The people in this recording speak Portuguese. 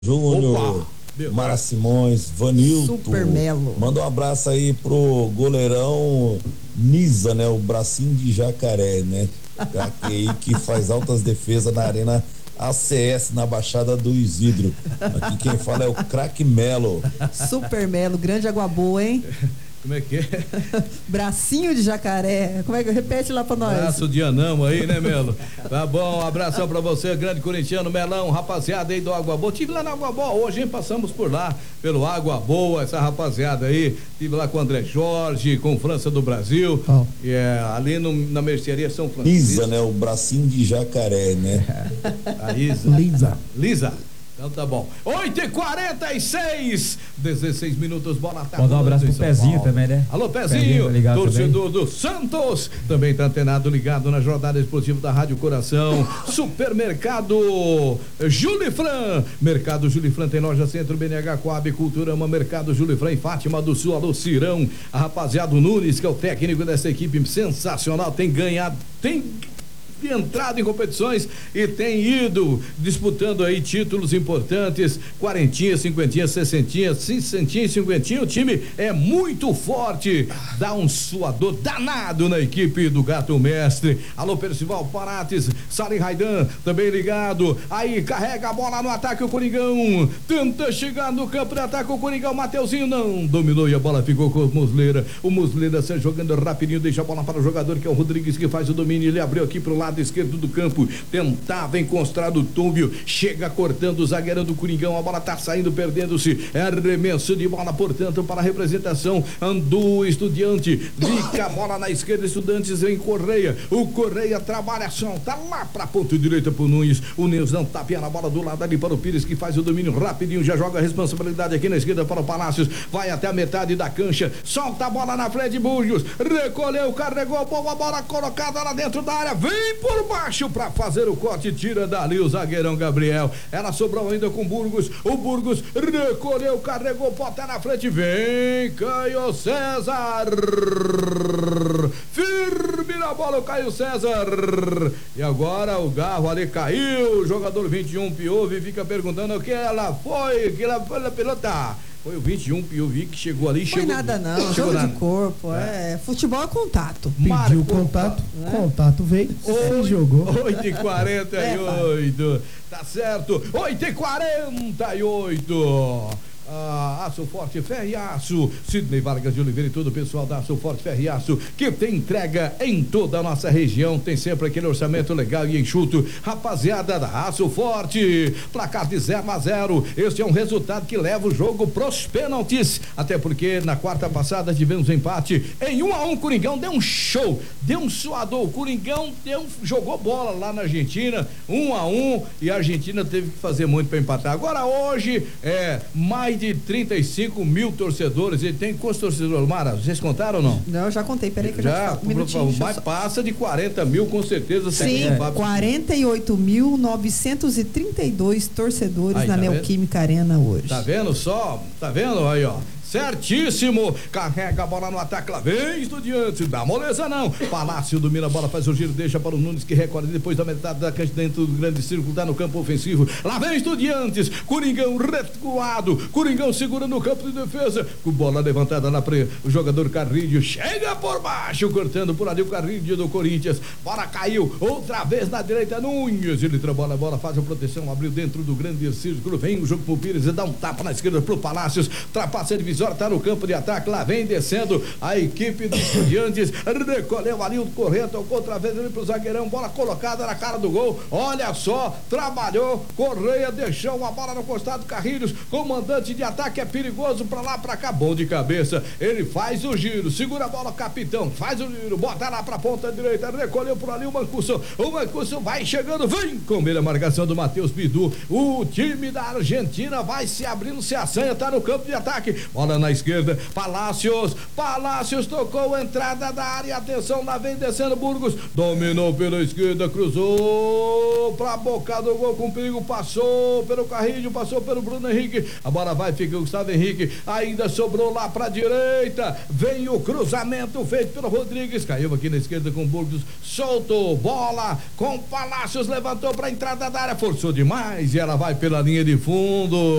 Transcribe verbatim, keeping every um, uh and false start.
Júnior, Mara Simões, Vanilton. Super Melo. Manda um abraço aí pro goleirão Nisa, né? O bracinho de jacaré, né? Aí que faz altas defesas na arena A C S, na Baixada do Isidro. Aqui quem fala é o Craque Melo. Super Melo, grande água boa, hein? Como é que é? Bracinho de jacaré. Como é que repete lá pra nós? Braço de anão aí, né, Melo? Tá bom, um abração pra você, grande corintiano, Melão, rapaziada aí do Água Boa. Tive lá na Água Boa hoje, hein? Passamos por lá, pelo Água Boa, essa rapaziada aí. Tive lá com o André Jorge, com França do Brasil. Oh. E é, ali no, na mercearia São Francisco. Isa, né? O bracinho de jacaré, né? A Isa. Lisa. Lisa. Então tá bom. oito e quarenta e seis, dezesseis minutos, bola tarde. Mandar um abraço pro Pezinho também, né? Alô, Pezinho, Pezinho torcedor também do Santos. Também tá antenado, ligado na jornada esportiva da Rádio Coração. Supermercado Julifran. Mercado Julifran tem loja Centro, B N H, Coab, Culturama, Mercado Julifran em Fátima do Sul. Alô, Cirão. A rapaziada Nunes, que é o técnico dessa equipe sensacional, tem ganhado, tem entrado em competições e tem ido disputando aí títulos importantes, quarentinha, cinquentinha, sessentinha, sessentinha e cinquentinha. O time é muito forte, dá um suador danado na equipe do Gato Mestre. Alô, Percival Parates, Sari Raidan, também ligado, aí carrega a bola no ataque o Coringão, tenta chegar no campo de ataque o Coringão, Mateuzinho não dominou e a bola ficou com o Musleira. O Musleira sai jogando rapidinho, deixa a bola para o jogador que é o Rodrigues, que faz o domínio. Ele abriu aqui pro lado esquerdo do campo, tentava encostar do Túmbio, chega cortando o zagueirão do Coringão, a bola tá saindo, perdendo-se, é arremesso de bola, portanto, para a representação do Estudiante, fica a bola na esquerda, Estudantes vem Correia, o Correia trabalha ação, tá lá pra ponta direita pro Nunes, o Neus não tapia na bola do lado ali para o Pires, que faz o domínio rapidinho, já joga a responsabilidade aqui na esquerda para o Palácios, vai até a metade da cancha, solta a bola na frente, Burgos, recolheu, carregou, boa bola colocada lá dentro da área, vem por baixo para fazer o corte, tira dali o zagueirão Gabriel, ela sobrou ainda com Burgos, o Burgos recolheu, carregou, bota na frente, vem Caio César, firme na bola o Caio César, e agora o Garro ali caiu, o jogador vinte e um Piove fica perguntando o que ela foi, que ela foi na pelota. Foi o vinte e um Piovi que chegou ali. Foi chegou, nada não, jogo de corpo, é. é, futebol é contato. Pediu contato, é. contato veio, Oi, jogou. oito e quarenta e oito, é, tá certo, oito e quarenta e oito. Ah, Aço Forte Ferro e Aço, Sidney Vargas de Oliveira e todo o pessoal da Aço Forte Ferro e Aço, que tem entrega em toda a nossa região, tem sempre aquele orçamento legal e enxuto, rapaziada da Aço Forte, placar de zero a zero, este é um resultado que leva o jogo pros pênaltis, até porque na quarta passada tivemos um empate em um a um, Coringão deu um show, deu um suador, o Coringão deu, jogou bola lá na Argentina, um a um, e a Argentina teve que fazer muito para empatar. Agora hoje é mais de trinta e cinco mil torcedores. Ele tem quantos torcedores, Mara? Vocês contaram ou não? Não, já contei, peraí que já, eu já um mas só... passa de quarenta mil com certeza. Sim, é. quarenta e oito mil novecentos e trinta e dois torcedores aí, na tá Neoquímica Arena hoje. Tá vendo só? Tá vendo aí, ó? Certíssimo, carrega a bola no ataque, lá vem Estudiantes, dá moleza não, Palácio domina a bola, faz o giro, deixa para o Nunes que recolhe depois da metade da cancha dentro do grande círculo, tá no campo ofensivo, lá vem Estudiantes, Coringão recuado, Coringão segurando o campo de defesa, com bola levantada lá para o jogador Carrilho, chega por baixo, cortando por ali o Carrilho do Corinthians, bola caiu, outra vez na direita, Nunes, ele trabalha a bola, faz a proteção, abriu dentro do grande círculo, vem o jogo pro Pires e dá um tapa na esquerda pro Palácios, ultrapassa a divisão, tá no campo de ataque, lá vem descendo a equipe dos Estudiantes, recolheu ali o Correia, tocou outra vez ali pro zagueirão, bola colocada na cara do gol, olha só, trabalhou, Correia deixou uma bola no costado, Carrilhos, comandante de ataque, é perigoso pra lá, pra cá, bom de cabeça, ele faz o giro, segura a bola, capitão, faz o giro, bota lá pra ponta direita, recolheu por ali o Mancuso, o Mancuso vai chegando, vem com ele a marcação do Matheus Bidu, o time da Argentina vai se abrindo, se assanha, tá no campo de ataque, bola agora na esquerda, Palácios, Palácios tocou a entrada da área, atenção, lá vem descendo Burgos, dominou pela esquerda, cruzou pra boca do gol com perigo, passou pelo Carrilho, passou pelo Bruno Henrique, a bola vai, fica o Gustavo Henrique, ainda sobrou lá pra direita, vem o cruzamento feito pelo Rodrigues, caiu aqui na esquerda com Burgos, soltou, bola com Palácios, levantou pra entrada da área, forçou demais e ela vai pela linha de fundo.